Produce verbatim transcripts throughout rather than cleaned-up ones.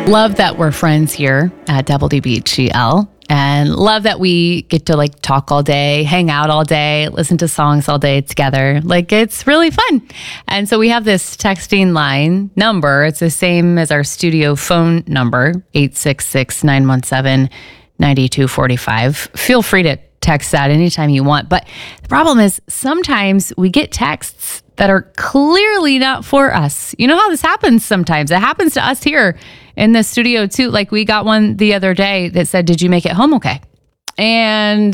Love that we're friends here at W B G L, and love that we get to like talk all day, hang out all day, listen to songs all day together. Like, it's really fun. And so we have this texting line number. It's the same as our studio phone number, eight six six, nine one seven, nine two four five. Feel free to text that anytime you want. But the problem is sometimes we get texts that are clearly not for us. You know how this happens sometimes. It happens to us here in the studio too. Like, we got one the other day that said, "Did you make it home okay?" And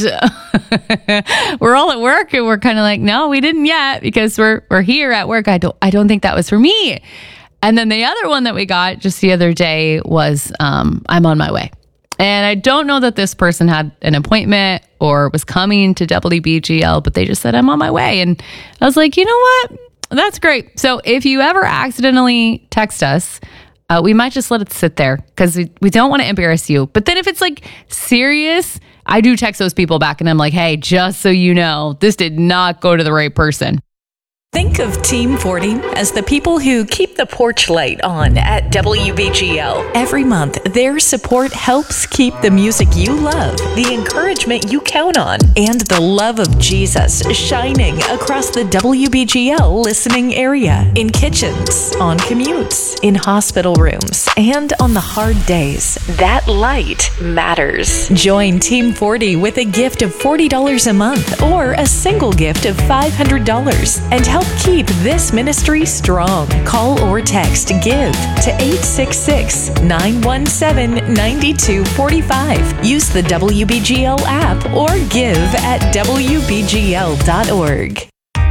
we're all at work and we're kind of like, "No, we didn't yet," because we're we're here at work. I don't I don't think that was for me. And then the other one that we got just the other day was, um, "I'm on my way." And I don't know that this person had an appointment or was coming to W B G L, but they just said, "I'm on my way." And I was like, you know what? That's great. So if you ever accidentally text us, uh, we might just let it sit there because we, we don't want to embarrass you. But then if it's like serious, I do text those people back and I'm like, "Hey, just so you know, this did not go to the right person." Think of Team forty as the people who keep the porch light on at W B G L. Every month, their support helps keep the music you love, the encouragement you count on, and the love of Jesus shining across the W B G L listening area, in kitchens, on commutes, in hospital rooms, and on the hard days. That light matters. Join Team forty with a gift of forty dollars a month or a single gift of five hundred dollars and help keep this ministry strong. Call or text GIVE to eight six six, nine one seven, nine two four five. Use the W B G L app or give at W B G L dot org.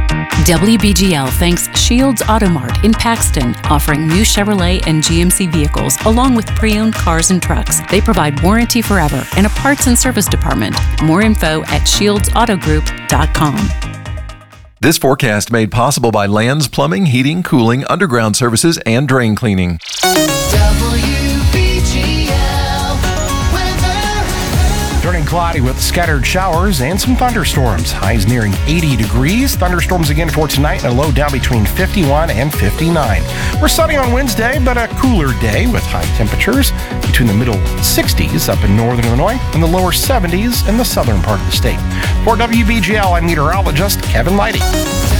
W B G L thanks Shields Auto Mart in Paxton, offering new Chevrolet and G M C vehicles along with pre-owned cars and trucks. They provide warranty forever and a parts and service department. More info at shields auto group dot com. This forecast made possible by Lands Plumbing, Heating, Cooling, Underground Services, and Drain Cleaning. W B G L weather. Turning cloudy with scattered showers and some thunderstorms. Highs nearing eighty degrees. Thunderstorms again for tonight and a low down between fifty-one and fifty-nine. We're sunny on Wednesday, but a cooler day with high temperatures between the middle sixties up in northern Illinois and the lower seventies in the southern part of the state. For W B G L, I'm meteorologist Kevin Leidy.